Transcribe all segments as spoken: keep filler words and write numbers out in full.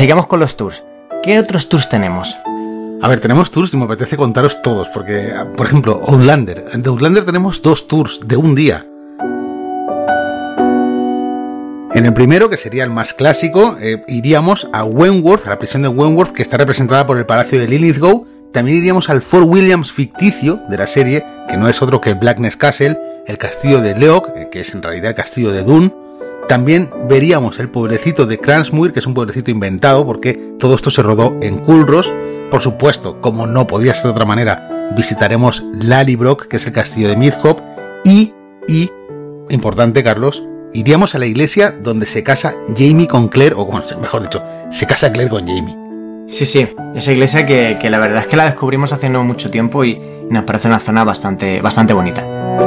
sigamos con los tours. ¿Qué otros tours tenemos? A ver, tenemos tours y me apetece contaros todos, porque, por ejemplo, Outlander. En Outlander tenemos dos tours de un día. En el primero, que sería el más clásico, eh, iríamos a Wentworth, a la prisión de Wentworth, que está representada por el Palacio de Linlithgow. También iríamos al Fort Williams ficticio de la serie, que no es otro que el Blackness Castle, el castillo de Leoch, que es en realidad el castillo de Dune. También veríamos el pueblecito de Cransmuir, que es un pueblecito inventado, porque todo esto se rodó en Culross. Por supuesto, como no podía ser de otra manera, visitaremos Lallybroch, que es el castillo de Mythhope, y, y, importante, Carlos, iríamos a la iglesia donde se casa Jaime con Claire, o bueno, mejor dicho, se casa Claire con Jaime. Sí, sí, esa iglesia que, que la verdad es que la descubrimos hace no mucho tiempo y nos parece una zona bastante, bastante bonita.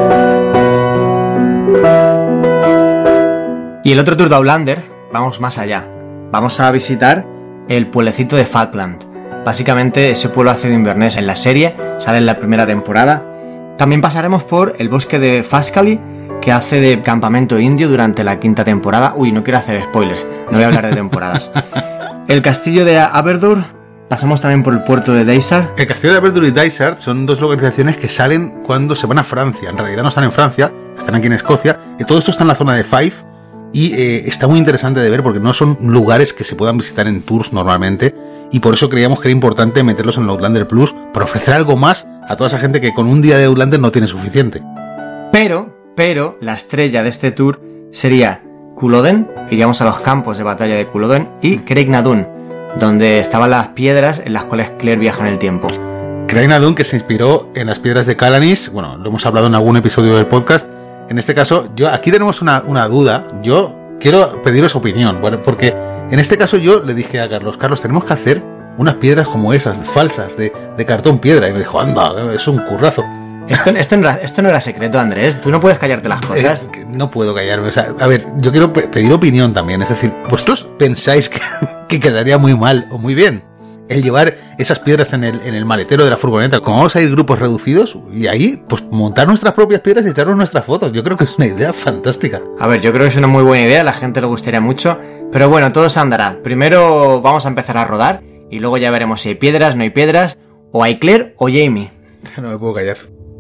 Y el otro tour de Outlander, vamos más allá. Vamos a visitar el pueblecito de Falkland. Básicamente ese pueblo hace de Inverness en la serie, sale en la primera temporada. También pasaremos por el bosque de Fashcally, que hace de campamento indio durante la quinta temporada. Uy, no quiero hacer spoilers, no voy a hablar de temporadas. El castillo de Aberdour, pasamos también por el puerto de Dysart. El castillo de Aberdour y Dysart son dos localizaciones que salen cuando se van a Francia. En realidad no están en Francia, están aquí en Escocia. Y todo esto está en la zona de Fife. Y eh, está muy interesante de ver porque no son lugares que se puedan visitar en tours normalmente. Y por eso creíamos que era importante meterlos en el Outlander Plus para ofrecer algo más a toda esa gente que con un día de Outlander no tiene suficiente. Pero, pero, la estrella de este tour sería Culloden, iríamos a los campos de batalla de Culloden, y Craignadoon, donde estaban las piedras en las cuales Claire viaja en el tiempo. Craignadoon, que se inspiró en las piedras de Calanis, bueno, lo hemos hablado en algún episodio del podcast. En este caso, yo aquí tenemos una, una duda, yo quiero pediros opinión, bueno, porque en este caso yo le dije a Carlos, Carlos, tenemos que hacer unas piedras como esas, falsas, de, de cartón piedra, y me dijo, anda, es un currazo. Esto, esto, no era, esto no era secreto, Andrés. Tú no puedes callarte las cosas. Eh, no puedo callarme. O sea, a ver, yo quiero pe- pedir opinión también. Es decir, ¿vosotros pensáis que, que quedaría muy mal o muy bien el llevar esas piedras en el, en el maletero de la furgoneta? Como vamos a ir grupos reducidos y ahí, pues montar nuestras propias piedras y echarnos nuestras fotos. Yo creo que es una idea fantástica. A ver, yo creo que es una muy buena idea. A la gente le gustaría mucho. Pero bueno, todo se andará. Primero vamos a empezar a rodar y luego ya veremos si hay piedras, no hay piedras, o hay Claire o Jaime. No me puedo callar.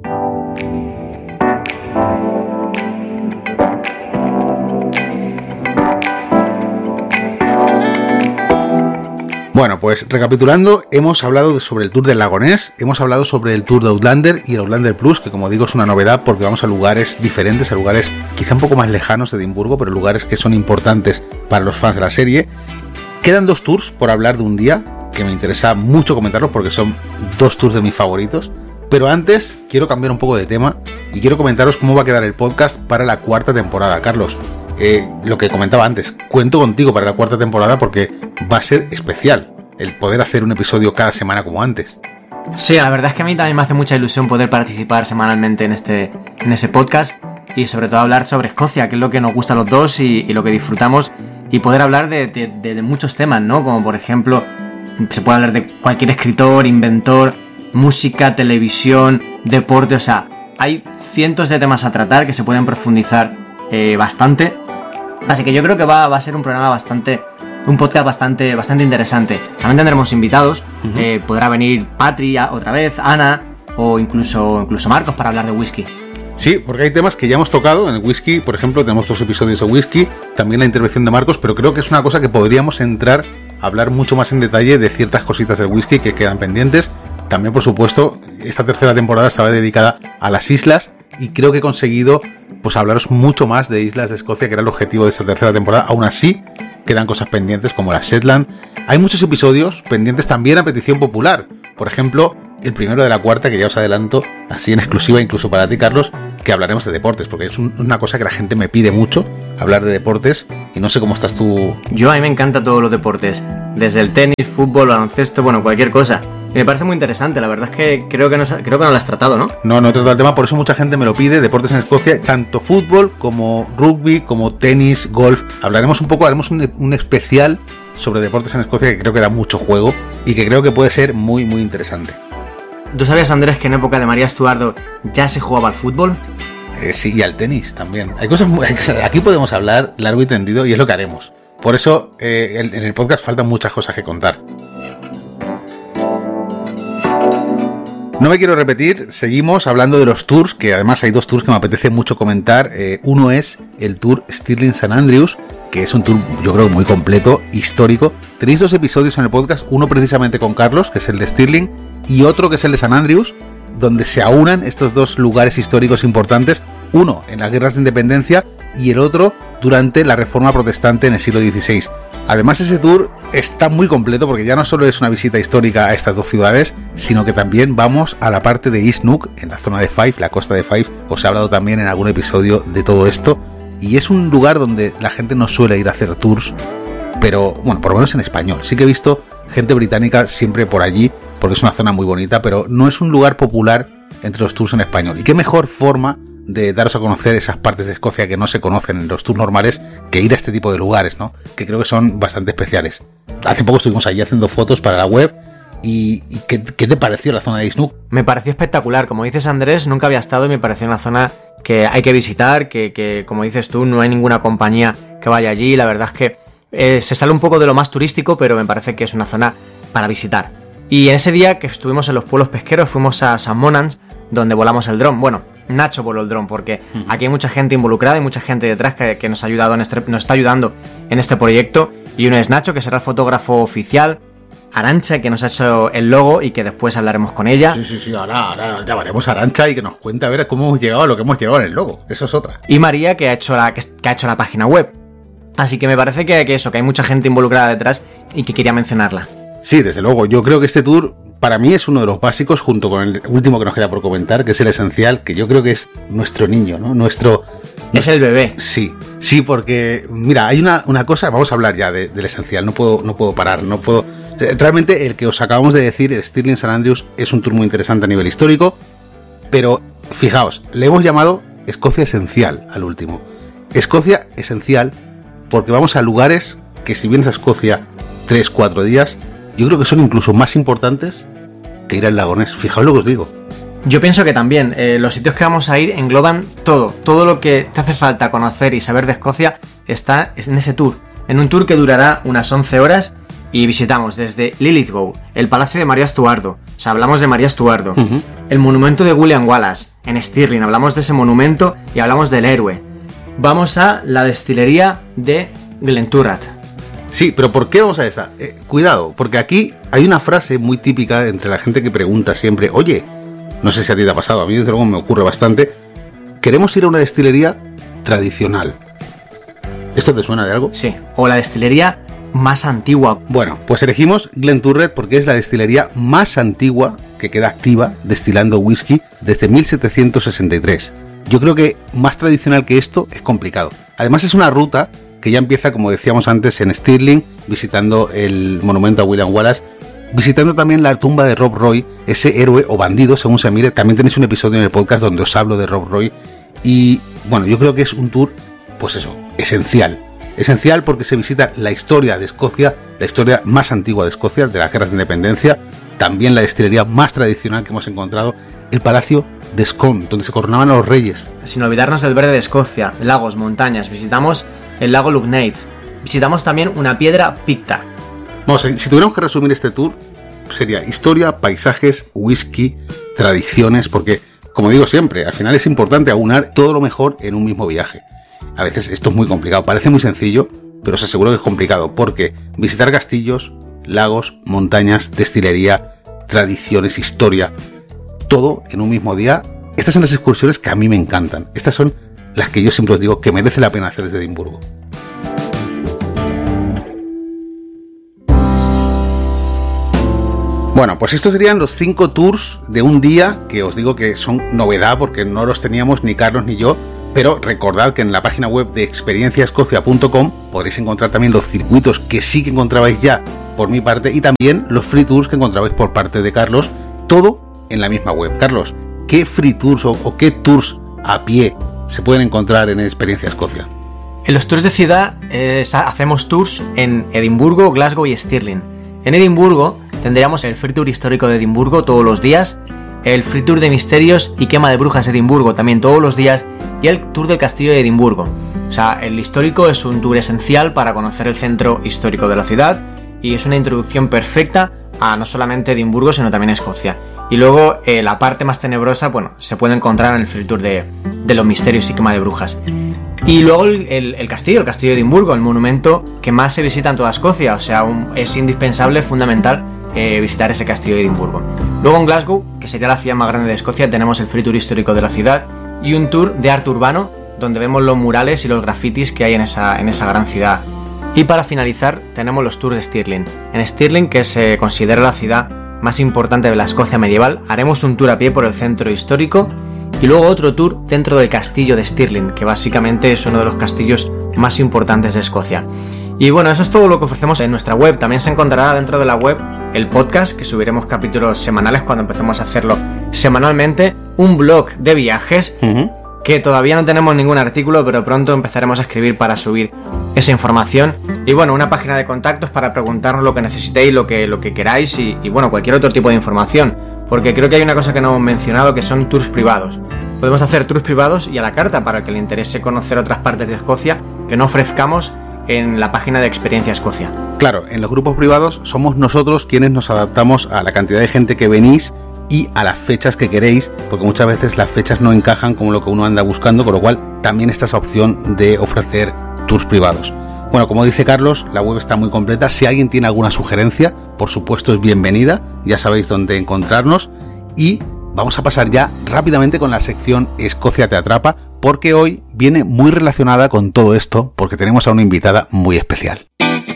Bueno, pues recapitulando, hemos hablado sobre el Tour del Lago Ness, hemos hablado sobre el Tour de Outlander y el Outlander Plus, que como digo es una novedad porque vamos a lugares diferentes, a lugares quizá un poco más lejanos de Edimburgo, pero lugares que son importantes para los fans de la serie. Quedan dos tours por hablar de un día, que me interesa mucho comentarlos porque son dos tours de mis favoritos. Pero antes quiero cambiar un poco de tema y quiero comentaros cómo va a quedar el podcast para la cuarta temporada, Carlos. Eh, lo que comentaba antes, cuento contigo para la cuarta temporada porque va a ser especial el poder hacer un episodio cada semana como antes. Sí, la verdad es que a mí también me hace mucha ilusión poder participar semanalmente en este en ese podcast y sobre todo hablar sobre Escocia, que es lo que nos gusta a los dos y, y lo que disfrutamos, y poder hablar de, de, de, de muchos temas, ¿no? Como por ejemplo, se puede hablar de cualquier escritor, inventor, música, televisión, deporte, o sea, hay cientos de temas a tratar que se pueden profundizar eh, bastante. Así que yo creo que va, va a ser un programa bastante, un podcast bastante, bastante interesante. También tendremos invitados, uh-huh. eh, podrá venir Patria otra vez, Ana, o incluso, incluso Marcos para hablar de whisky. Sí, porque hay temas que ya hemos tocado en el whisky, por ejemplo, tenemos dos episodios de whisky, también la intervención de Marcos, pero creo que es una cosa que podríamos entrar a hablar mucho más en detalle de ciertas cositas del whisky que quedan pendientes. También, por supuesto, esta tercera temporada estaba dedicada a las islas y creo que he conseguido pues hablaros mucho más de islas de Escocia, que era el objetivo de esta tercera temporada. Aún así, quedan cosas pendientes como la Shetland. Hay muchos episodios pendientes también a petición popular. Por ejemplo, el primero de la cuarta, que ya os adelanto, así en exclusiva incluso para ti, Carlos, que hablaremos de deportes, porque es un, una cosa que la gente me pide mucho, hablar de deportes, y no sé cómo estás tú. Yo, a mí me encantan todos los deportes, desde el tenis, fútbol, baloncesto, bueno, cualquier cosa. Y me parece muy interesante, la verdad es que creo que no, creo que no lo has tratado, ¿no? No, no he tratado el tema, por eso mucha gente me lo pide, deportes en Escocia, tanto fútbol como rugby, como tenis, golf. Hablaremos un poco, haremos un, un especial sobre deportes en Escocia que creo que da mucho juego y que creo que puede ser muy, muy interesante. ¿Tú sabías, Andrés, que en época de María Estuardo ya se jugaba al fútbol? Eh, sí, y al tenis también. Hay cosas, muy, hay cosas, aquí podemos hablar largo y tendido y es lo que haremos. Por eso eh, en, en el podcast faltan muchas cosas que contar. No me quiero repetir, seguimos hablando de los tours, que además hay dos tours que me apetece mucho comentar. Eh, uno es el tour Stirling Saint Andrews, que es un tour yo creo muy completo, histórico. Tenéis dos episodios en el podcast, uno precisamente con Carlos, que es el de Stirling, y otro que es el de Saint Andrews, donde se aunan estos dos lugares históricos importantes, uno en las guerras de independencia y el otro durante la Reforma Protestante en el siglo dieciséis. Además, ese tour está muy completo porque ya no solo es una visita histórica a estas dos ciudades, sino que también vamos a la parte de East Neuk, en la zona de Fife, la costa de Fife. Os he hablado también en algún episodio de todo esto, y es un lugar donde la gente no suele ir a hacer tours, pero bueno, por lo menos en español. Sí que he visto gente británica siempre por allí, porque es una zona muy bonita, pero no es un lugar popular entre los tours en español. Y qué mejor forma de daros a conocer esas partes de Escocia que no se conocen en los tours normales que ir a este tipo de lugares, ¿no? Que creo que son bastante especiales. Hace poco estuvimos allí haciendo fotos para la web. ¿Y, y qué, qué te pareció la zona de East Neuk? Me pareció espectacular. Como dices, Andrés, nunca había estado y me pareció una zona que hay que visitar, que, que como dices tú, no hay ninguna compañía que vaya allí. La verdad es que eh, se sale un poco de lo más turístico, pero me parece que es una zona para visitar. Y en ese día que estuvimos en los pueblos pesqueros, fuimos a St Monans, donde volamos el dron. Bueno, Nacho voló el dron, porque aquí hay mucha gente involucrada y mucha gente detrás que, que nos ha ayudado en este, nos está ayudando en este proyecto. Y uno es Nacho, que será el fotógrafo oficial. Arantxa, que nos ha hecho el logo y que después hablaremos con ella. Sí, sí, sí, ahora, ahora llamaremos a Arantxa y que nos cuente a ver cómo hemos llegado a lo que hemos llegado en el logo. Eso es otra. Y María, que ha hecho la, que, que ha hecho la página web. Así que me parece que, que eso, que hay mucha gente involucrada detrás y que quería mencionarla. Sí, desde luego. Yo creo que este tour para mí es uno de los básicos, junto con el último que nos queda por comentar, que es el esencial, que yo creo que es nuestro niño, ¿no? Nuestro... Es el bebé. Sí, sí, porque, mira, hay una, una cosa, vamos a hablar ya de, del esencial, no puedo, no puedo parar, no puedo... Realmente el que os acabamos de decir, el Stirling Saint Andrews, es un tour muy interesante a nivel histórico, pero fijaos, le hemos llamado Escocia Esencial al último. Escocia Esencial porque vamos a lugares que, si vienes a Escocia tres, cuatro días, yo creo que son incluso más importantes que ir al lago Ness. Fijaos lo que os digo. Yo pienso que también eh, los sitios que vamos a ir engloban todo. Todo lo que te hace falta conocer y saber de Escocia está en ese tour. En un tour que durará unas once horas y visitamos desde Lilithgow, el Palacio de María Estuardo. O sea, hablamos de María Estuardo. Uh-huh. El monumento de William Wallace en Stirling. Hablamos de ese monumento y hablamos del héroe. Vamos a la destilería de Glenturret. Sí, pero ¿por qué vamos a esa? Eh, cuidado, porque aquí hay una frase muy típica entre la gente que pregunta siempre, oye, no sé si a ti te ha pasado, a mí desde luego me ocurre bastante, queremos ir a una destilería tradicional. ¿Esto te suena de algo? Sí, o la destilería más antigua. Bueno, pues elegimos Glenturret porque es la destilería más antigua que queda activa destilando whisky desde mil setecientos sesenta y tres. Yo creo que más tradicional que esto es complicado. Además es una ruta que ya empieza, como decíamos antes, en Stirling, visitando el monumento a William Wallace, visitando también la tumba de Rob Roy, ese héroe o bandido, según se mire. También tenéis un episodio en el podcast donde os hablo de Rob Roy. Y bueno, yo creo que es un tour, pues eso, esencial. Esencial porque se visita la historia de Escocia, la historia más antigua de Escocia, de las guerras de independencia, también la destilería más tradicional que hemos encontrado, el Palacio de Scone, donde se coronaban a los reyes. Sin olvidarnos del verde de Escocia, lagos, montañas, visitamos el lago Lugnates, visitamos también una piedra picta. Vamos, si tuviéramos que resumir este tour, sería historia, paisajes, whisky, tradiciones, porque, como digo siempre, al final es importante aunar todo lo mejor en un mismo viaje. A veces esto es muy complicado, parece muy sencillo, pero os aseguro que es complicado, porque visitar castillos, lagos, montañas, destilería, tradiciones, historia, todo en un mismo día. Estas son las excursiones que a mí me encantan. Estas son las que yo siempre os digo que merece la pena hacer desde Edimburgo. Bueno, pues estos serían los cinco tours de un día que os digo que son novedad porque no los teníamos ni Carlos ni yo, pero recordad que en la página web de experiencia escocia punto com podréis encontrar también los circuitos que sí que encontrabais ya por mi parte y también los free tours que encontrabais por parte de Carlos, todo en la misma web. Carlos, ¿qué free tours o, o qué tours a pie se pueden encontrar en Experiencia Escocia? En los tours de ciudad eh, hacemos tours en Edimburgo, Glasgow y Stirling. En Edimburgo tendríamos el free tour histórico de Edimburgo todos los días, el free tour de misterios y quema de brujas de Edimburgo también todos los días y el tour del castillo de Edimburgo. O sea, el histórico es un tour esencial para conocer el centro histórico de la ciudad y es una introducción perfecta a no solamente Edimburgo, sino también a Escocia. Y luego eh, la parte más tenebrosa, bueno, se puede encontrar en el free tour de, de los misterios y quema de brujas. Y luego el, el, el castillo, el castillo de Edimburgo, el monumento que más se visita en toda Escocia. O sea, un, es indispensable, fundamental eh, visitar ese castillo de Edimburgo. Luego en Glasgow, que sería la ciudad más grande de Escocia, tenemos el free tour histórico de la ciudad y un tour de arte urbano donde vemos los murales y los grafitis que hay en esa, en esa gran ciudad. Y para finalizar tenemos los tours de Stirling. En Stirling, que se considera la ciudad más importante de la Escocia medieval, haremos un tour a pie por el centro histórico y luego otro tour dentro del castillo de Stirling, que básicamente es uno de los castillos más importantes de Escocia. Y bueno, eso es todo lo que ofrecemos en nuestra web. También se encontrará dentro de la web el podcast, que subiremos capítulos semanales cuando empecemos a hacerlo semanalmente, un blog de viajes, uh-huh. que todavía no tenemos ningún artículo, pero pronto empezaremos a escribir para subir esa información. Y bueno, una página de contactos para preguntarnos lo que necesitéis, lo que, lo que queráis y, y bueno, cualquier otro tipo de información. Porque creo que hay una cosa que no hemos mencionado, que son tours privados. Podemos hacer tours privados y a la carta para el que le interese conocer otras partes de Escocia que no ofrezcamos en la página de Experiencia Escocia. Claro, en los grupos privados somos nosotros quienes nos adaptamos a la cantidad de gente que venís y a las fechas que queréis, porque muchas veces las fechas no encajan con lo que uno anda buscando, con lo cual también está esa opción de ofrecer tours privados. Bueno, como dice Carlos, la web está muy completa. Si alguien tiene alguna sugerencia, por supuesto es bienvenida, ya sabéis dónde encontrarnos. Y vamos a pasar ya rápidamente con la sección Escocia te atrapa, porque hoy viene muy relacionada con todo esto, porque tenemos a una invitada muy especial.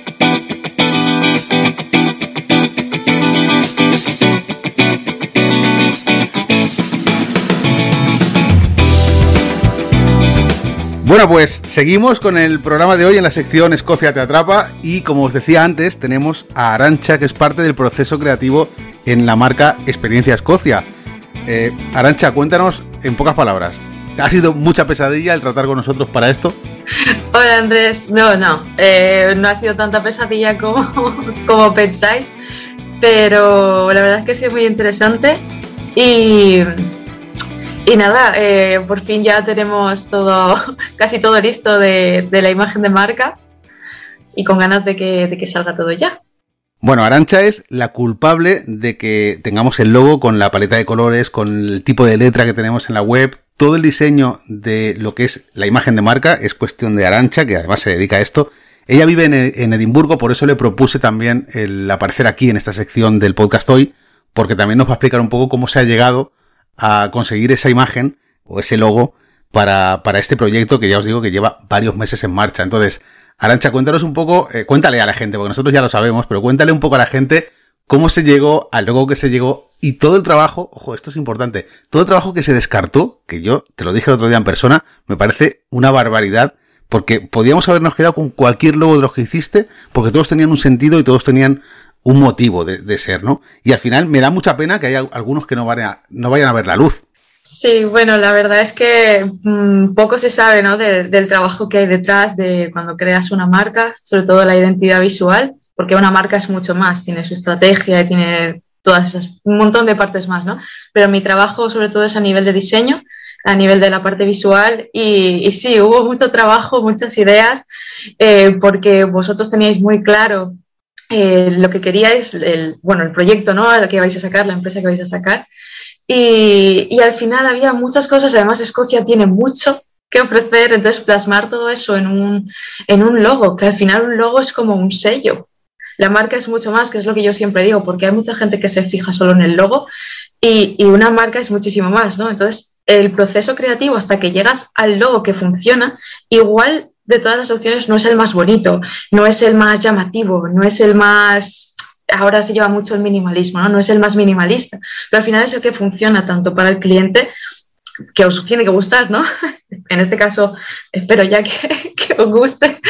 Bueno, pues seguimos con el programa de hoy en la sección Escocia te atrapa y como os decía antes, tenemos a Arantxa, que es parte del proceso creativo en la marca Experiencia Escocia. Eh, Arantxa, cuéntanos en pocas palabras, ¿ha sido mucha pesadilla el tratar con nosotros para esto? Hola Andrés, no, no, eh, no ha sido tanta pesadilla como, como pensáis, pero la verdad es que ha sido muy interesante y... Y nada, eh, por fin ya tenemos todo, casi todo listo de, de la imagen de marca y con ganas de que, de que salga todo ya. Bueno, Arantxa es la culpable de que tengamos el logo con la paleta de colores, con el tipo de letra que tenemos en la web. Todo el diseño de lo que es la imagen de marca es cuestión de Arantxa, que además se dedica a esto. Ella vive en, en Edimburgo, por eso le propuse también el aparecer aquí en esta sección del podcast hoy, porque también nos va a explicar un poco cómo se ha llegado a conseguir esa imagen o ese logo para, para este proyecto que ya os digo que lleva varios meses en marcha. Entonces, Arantxa, cuéntanos un poco, eh, cuéntale a la gente, porque nosotros ya lo sabemos, pero cuéntale un poco a la gente cómo se llegó al logo que se llegó y todo el trabajo, ojo, esto es importante, todo el trabajo que se descartó, que yo te lo dije el otro día en persona, me parece una barbaridad, porque podíamos habernos quedado con cualquier logo de los que hiciste, porque todos tenían un sentido y todos tenían un motivo de, de ser, ¿no? Y al final me da mucha pena que haya algunos que no vayan a, no vayan a ver la luz. Sí, bueno, la verdad es que mmm, poco se sabe, ¿no? De, del trabajo que hay detrás de cuando creas una marca, sobre todo la identidad visual, porque una marca es mucho más, tiene su estrategia, tiene todas esas, un montón de partes más, ¿no? Pero mi trabajo sobre todo es a nivel de diseño, a nivel de la parte visual y, y sí, hubo mucho trabajo, muchas ideas, eh, porque vosotros teníais muy claro Eh, lo que queríais, el, bueno, el proyecto, ¿no? El que vais a sacar, la empresa que vais a sacar. Y, y al final había muchas cosas, además Escocia tiene mucho que ofrecer, entonces plasmar todo eso en un, en un logo, que al final un logo es como un sello. La marca es mucho más, que es lo que yo siempre digo, porque hay mucha gente que se fija solo en el logo y, y una marca es muchísimo más, ¿no? Entonces, el proceso creativo hasta que llegas al logo que funciona, igual de todas las opciones no es el más bonito, no es el más llamativo, no es el más... Ahora se lleva mucho el minimalismo, ¿no? No es el más minimalista, pero al final es el que funciona tanto para el cliente, que os tiene que gustar, ¿no? En este caso, espero ya que, que os guste.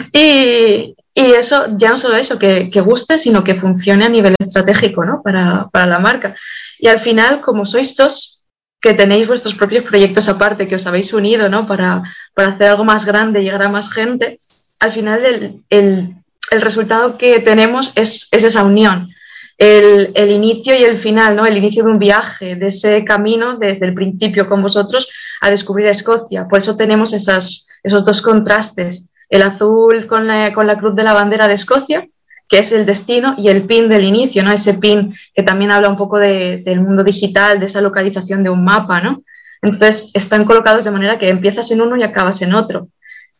Y, y eso, ya no solo eso, que, que guste, sino que funcione a nivel estratégico, ¿no? Para, para la marca. Y al final, como sois dos, que tenéis vuestros propios proyectos aparte, que os habéis unido, ¿no? Para, para hacer algo más grande, llegar a más gente, al final el, el, el resultado que tenemos es, es esa unión, el, el inicio y el final, ¿no? El inicio de un viaje, de ese camino desde el principio con vosotros a descubrir Escocia. Por eso tenemos esas, esos dos contrastes, el azul con la, con la cruz de la bandera de Escocia, que es el destino, y el pin del inicio, ¿no? Ese pin que también habla un poco de, del mundo digital, de esa localización de un mapa, ¿no? Entonces están colocados de manera que empiezas en uno y acabas en otro.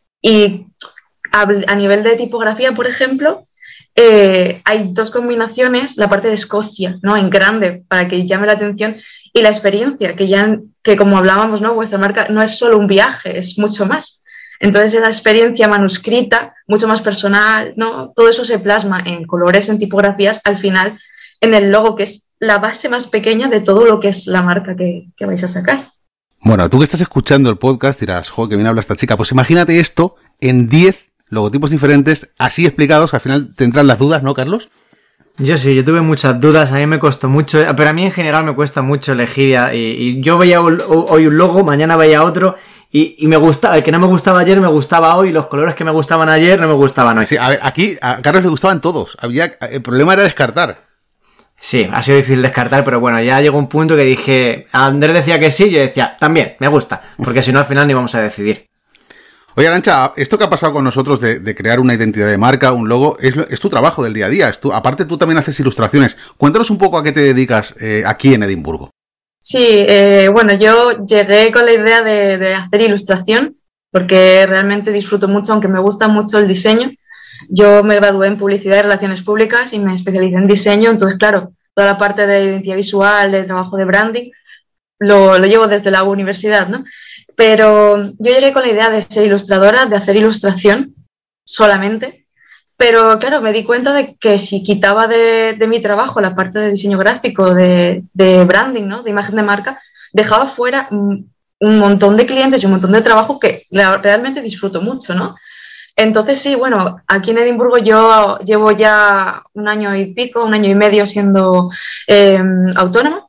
Y a, a nivel de tipografía, por ejemplo, eh, hay dos combinaciones, la parte de Escocia, ¿no? En grande, para que llame la atención, y la experiencia, que ya, que como hablábamos, ¿no? Vuestra marca no es solo un viaje, es mucho más. Entonces esa experiencia manuscrita, mucho más personal, ¿no? Todo eso se plasma en colores, en tipografías, al final en el logo, que es la base más pequeña de todo lo que es la marca que, que vais a sacar. Bueno, tú que estás escuchando el podcast dirás, jo, que bien habla esta chica. Pues imagínate esto en diez logotipos diferentes, así explicados, que al final te entran las dudas, ¿no, Carlos? Yo sí, yo tuve muchas dudas, a mí me costó mucho, pero a mí en general me cuesta mucho elegir, y, y yo veía hoy un logo, mañana veía otro, y, y me gustaba, el que no me gustaba ayer me gustaba hoy, los colores que me gustaban ayer no me gustaban hoy. Sí, a ver, aquí a Carlos le gustaban todos, había, el problema era descartar. Sí, ha sido difícil descartar, pero bueno, ya llegó un punto que dije, Andrés decía que sí, yo decía, también, me gusta, porque si no al final ni vamos a decidir. Oye, Arantxa, esto que ha pasado con nosotros de, de crear una identidad de marca, un logo, es, es tu trabajo del día a día. Es tu, aparte, tú también haces ilustraciones. Cuéntanos un poco a qué te dedicas eh, aquí en Edimburgo. Sí, eh, bueno, yo llegué con la idea de, de hacer ilustración porque realmente disfruto mucho, aunque me gusta mucho el diseño. Yo me gradué en Publicidad y Relaciones Públicas y me especialicé en diseño. Entonces, claro, toda la parte de identidad visual, de trabajo de branding, lo, lo llevo desde la universidad, ¿no? Pero yo llegué con la idea de ser ilustradora, de hacer ilustración solamente, pero claro, me di cuenta de que si quitaba de, de mi trabajo la parte de diseño gráfico, de, de branding, ¿no? De imagen de marca, dejaba fuera un, un montón de clientes y un montón de trabajo que realmente disfruto mucho, ¿no? Entonces sí, bueno, aquí en Edimburgo yo llevo ya un año y pico, un año y medio siendo eh, autónoma.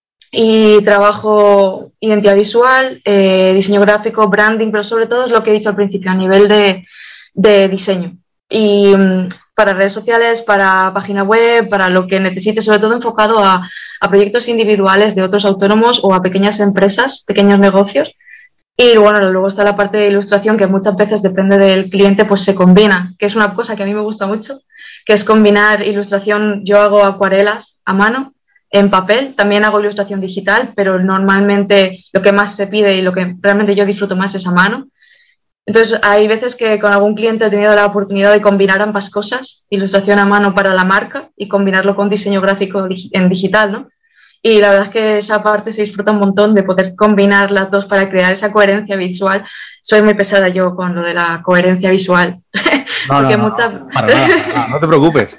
Y trabajo identidad visual, eh, diseño gráfico, branding, pero sobre todo es lo que he dicho al principio, a nivel de, de diseño. Y um, para redes sociales, para página web, para lo que necesite, sobre todo enfocado a, a proyectos individuales de otros autónomos o a pequeñas empresas, pequeños negocios. Y bueno, luego está la parte de ilustración, que muchas veces depende del cliente, pues se combina, que es una cosa que a mí me gusta mucho, que es combinar ilustración. Yo hago acuarelas a mano, en papel, también hago ilustración digital, pero normalmente lo que más se pide y lo que realmente yo disfruto más es a mano. Entonces, hay veces que con algún cliente he tenido la oportunidad de combinar ambas cosas, ilustración a mano para la marca y combinarlo con diseño gráfico en digital, ¿no? Y la verdad es que esa parte se disfruta un montón de poder combinar las dos para crear esa coherencia visual. Soy muy pesada yo con lo de la coherencia visual. No, Porque no, no, muchas... no, para nada, para nada, no te preocupes.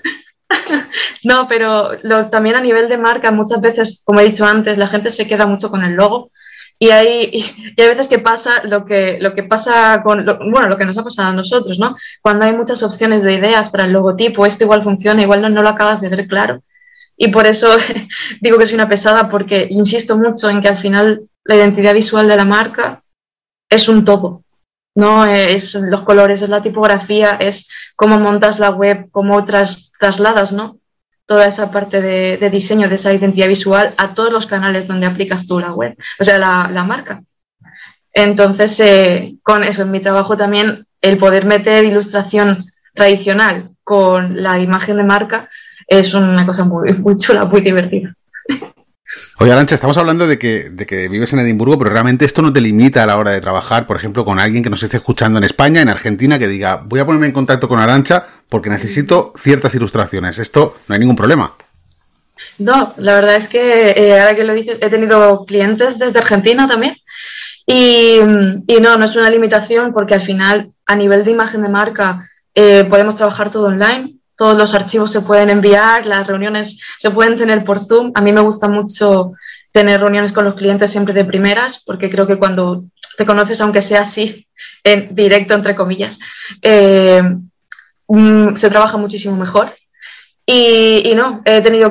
No, pero lo, también a nivel de marca muchas veces, como he dicho antes, la gente se queda mucho con el logo y hay, y hay veces que pasa lo que, lo que pasa con, lo, bueno, lo que nos ha pasado a nosotros, ¿no? Cuando hay muchas opciones de ideas para el logotipo, esto igual funciona, igual no, no lo acabas de ver claro. Y por eso digo que soy una pesada, porque insisto mucho en que al final la identidad visual de la marca es un todo. No es los colores, es la tipografía, es cómo montas la web, cómo tras, trasladas, ¿no? Toda esa parte de, de diseño, de esa identidad visual a todos los canales donde aplicas tú la web, o sea, la, la marca. Entonces, eh, con eso en mi trabajo también, el poder meter ilustración tradicional con la imagen de marca es una cosa muy, muy chula, muy divertida. Oye, Arantxa, estamos hablando de que, de que vives en Edimburgo, pero realmente esto no te limita a la hora de trabajar, por ejemplo, con alguien que nos esté escuchando en España, en Argentina, que diga, voy a ponerme en contacto con Arantxa porque necesito ciertas ilustraciones. Esto no hay ningún problema. No, la verdad es que eh, ahora que lo dices, he tenido clientes desde Argentina también y, y no, no es una limitación porque al final, a nivel de imagen de marca, eh, podemos trabajar todo online. Todos los archivos se pueden enviar, las reuniones se pueden tener por Zoom. A mí me gusta mucho tener reuniones con los clientes siempre de primeras, porque creo que cuando te conoces, aunque sea así, en directo, entre comillas, eh, se trabaja muchísimo mejor. Y, y no, he tenido